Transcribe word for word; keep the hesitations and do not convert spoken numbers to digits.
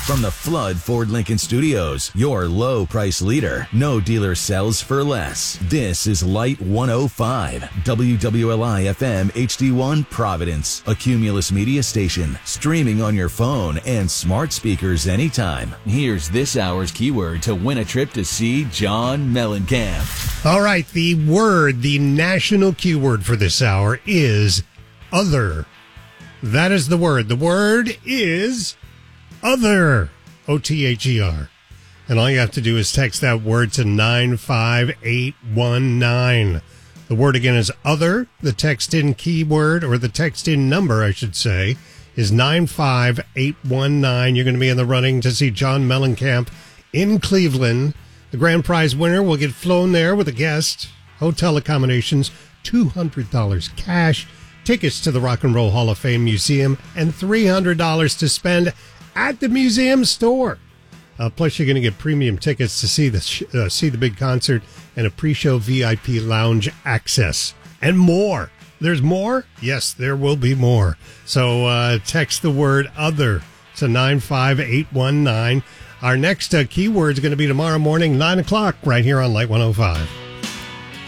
From the Flood Ford Lincoln Studios, your low price leader. No dealer sells for less. This is Light one oh five, W W L I F M H D one Providence, a Cumulus Media station, streaming on your phone and smart speakers anytime. Here's this hour's keyword to win a trip to see John Mellencamp. All right, the word, the national keyword for this hour is other. That is the word. The word is other. O T H E R. And all you have to do is text that word to nine five eight one nine. The word again is other. The text in keyword, or the text in number, I should say, is nine five eight one nine. You're going to be in the running to see John Mellencamp in Cleveland. The grand prize winner will get flown there with a guest, hotel accommodations, two hundred dollars cash, tickets to the Rock and Roll Hall of Fame Museum, and three hundred dollars to spend at the museum store. Uh, plus, you're going to get premium tickets to see the sh- uh, see the big concert and a pre-show V I P lounge access and more. There's more? Yes, there will be more. So uh, text the word other to nine five eight one nine. Our next uh, keyword is going to be tomorrow morning, nine o'clock, right here on Light one oh five.